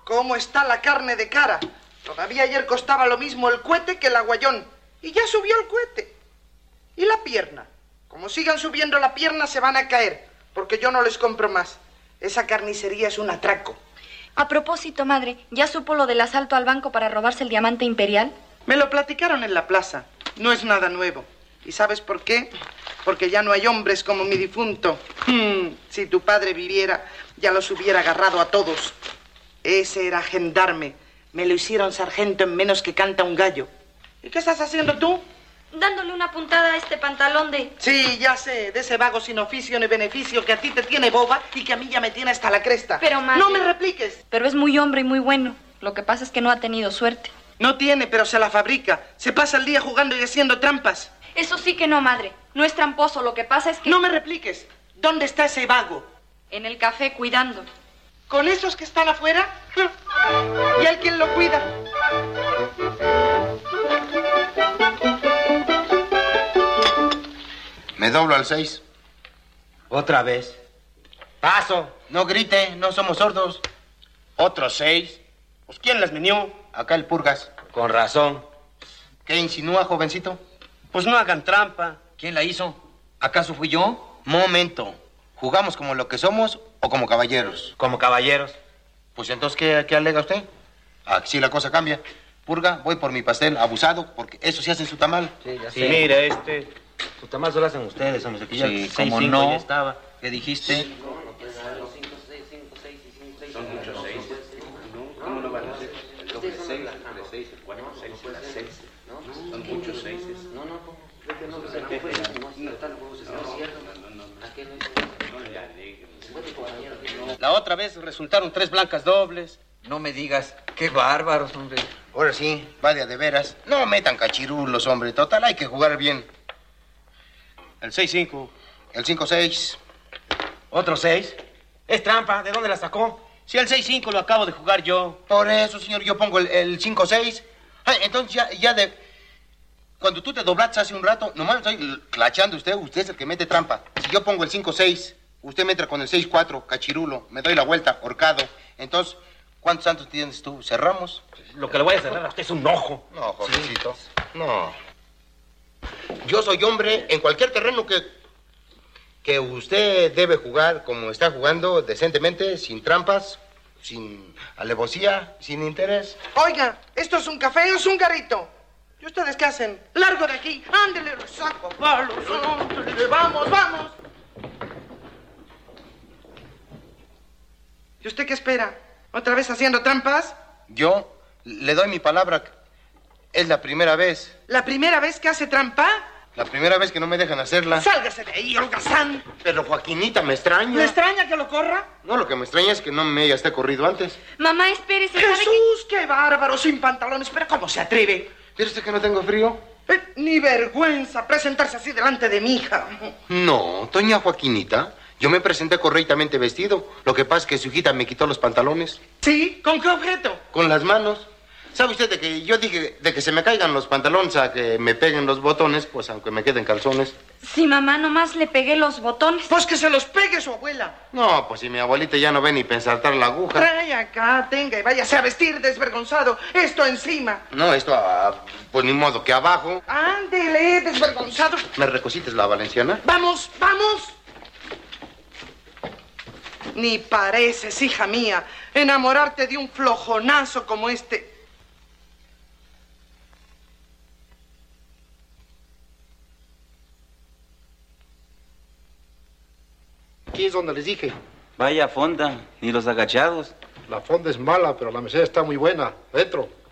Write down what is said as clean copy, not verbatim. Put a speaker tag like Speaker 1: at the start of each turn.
Speaker 1: ¿Cómo está la carne de cara? Todavía ayer costaba lo mismo el cuete que el aguayón. Y ya subió el cuete. ¿Y la pierna? Como sigan subiendo la pierna se van a caer, porque yo no les compro más. Esa carnicería es un atraco.
Speaker 2: A propósito, madre, ¿ya supo lo del asalto al banco para robarse el diamante imperial?
Speaker 1: Me lo platicaron en la plaza. No es nada nuevo. ¿Y sabes por qué? Porque ya no hay hombres como mi difunto. Si tu padre viviera, ya los hubiera agarrado a todos. Ese era gendarme. Me lo hicieron sargento en menos que canta un gallo. ¿Y qué estás haciendo tú?
Speaker 2: Dándole una puntada a este pantalón de...
Speaker 1: Sí, ya sé, de ese vago sin oficio ni beneficio que a ti te tiene boba y que a mí ya me tiene hasta la cresta.
Speaker 2: Pero, madre...
Speaker 1: No me repliques.
Speaker 2: Pero es muy hombre y muy bueno. Lo que pasa es que no ha tenido suerte.
Speaker 1: No tiene, pero se la fabrica. Se pasa el día jugando y haciendo trampas.
Speaker 2: Eso sí que no, madre. No es tramposo. Lo que pasa es que...
Speaker 1: No me repliques. ¿Dónde está ese vago?
Speaker 2: En el café, cuidando.
Speaker 1: ¿Con esos que están afuera? ¿Y hay quien lo cuida?
Speaker 3: Me doblo al 6.
Speaker 4: Otra vez. Paso.
Speaker 3: No grite, no somos sordos.
Speaker 4: Otro 6. Pues ¿quién las menió?
Speaker 3: Acá el Purgas.
Speaker 4: Con razón.
Speaker 3: ¿Qué insinúa, jovencito?
Speaker 4: Pues no hagan trampa.
Speaker 5: ¿Quién la hizo? ¿Acaso fui yo?
Speaker 3: Momento. ¿Jugamos como lo que somos o como caballeros?
Speaker 4: Como caballeros.
Speaker 3: Pues entonces, ¿qué alega usted? Aquí la cosa cambia. Purga, voy por mi pastel abusado, porque eso sí hacen su tamal.
Speaker 5: Sí, ya
Speaker 4: Sí,
Speaker 5: sé.
Speaker 4: mira, su tamal solo hacen ustedes, hombre. Aquí ya
Speaker 5: Sí,
Speaker 4: 6,
Speaker 5: como
Speaker 4: 5
Speaker 5: no.
Speaker 4: ya estaba.
Speaker 5: ¿Qué dijiste?
Speaker 4: Son muchos 6. ¿Cómo no van a ser? El doble 6, el 6, el 4, 6, el 6. Son muchos 6. La otra vez resultaron 3 blancas dobles.
Speaker 5: No me digas. Qué bárbaros, hombre.
Speaker 3: Ahora sí, vaya de veras. No metan cachirulos, hombre. Total, hay que jugar bien.
Speaker 4: El 6-5.
Speaker 3: El 5-6.
Speaker 4: ¿Otro 6? Es trampa. ¿De dónde la sacó? Si el 6-5 lo acabo de jugar yo.
Speaker 3: Por eso, señor, yo pongo el 5-6. Ay, entonces ya de... Cuando tú te doblaste hace un rato, nomás me estoy clachando usted es el que mete trampa. Si yo pongo el 5-6, usted me entra con el 6-4, cachirulo, me doy la vuelta, horcado. Entonces, ¿cuántos santos tienes tú? ¿Cerramos?
Speaker 4: Lo que le voy a cerrar a usted es un ojo.
Speaker 3: No, jovencito, no. Yo soy hombre en cualquier terreno que usted debe jugar como está jugando, decentemente, sin trampas, sin alevosía, sin interés.
Speaker 1: Oiga, ¿esto es un café o es un garito? ¿Y ustedes qué hacen? ¡Largo de aquí! ¡Ándele, los saco palos! ¡Ándele, vamos, vamos! ¿Y usted qué espera? ¿Otra vez haciendo trampas?
Speaker 3: Yo le doy mi palabra. Es la primera vez.
Speaker 1: ¿La primera vez que hace trampa?
Speaker 3: La primera vez que no me dejan hacerla.
Speaker 1: ¡Sálgase de ahí, holgazán!
Speaker 3: Pero Joaquinita, me extraña.
Speaker 1: ¿Me extraña que lo corra?
Speaker 3: No, lo que me extraña es que no me haya esté corrido antes.
Speaker 2: Mamá, espérese. ¿sabe
Speaker 1: ¡Jesús, qué bárbaro! Sin pantalones, pero ¿cómo se atreve?
Speaker 3: ¿Pero usted que no tengo frío?
Speaker 1: Ni vergüenza presentarse así delante de mi hija.
Speaker 3: No, doña Joaquinita. Yo me presenté correctamente vestido. Lo que pasa es que su hijita me quitó los pantalones.
Speaker 1: ¿Sí? ¿Con qué objeto?
Speaker 3: Con las manos. ¿Sabe usted de que yo dije de que se me caigan los pantalones a que me peguen los botones? Pues aunque me queden calzones.
Speaker 2: Sí, mamá, nomás le pegué los botones.
Speaker 1: Pues que se los pegue su abuela.
Speaker 3: No, pues si mi abuelita ya no ve ni pensar la aguja.
Speaker 1: Trae acá, tenga y váyase a vestir desvergonzado. Esto encima.
Speaker 3: No, esto, pues ni modo que abajo.
Speaker 1: Ándele, desvergonzado.
Speaker 3: ¿Me recosites la valenciana?
Speaker 1: ¡Vamos, vamos! Ni pareces, hija mía, enamorarte de un flojonazo como este.
Speaker 6: Aquí es donde les dije.
Speaker 5: Vaya fonda, ni los agachados.
Speaker 6: La fonda es mala, pero la mesera está muy buena. Dentro.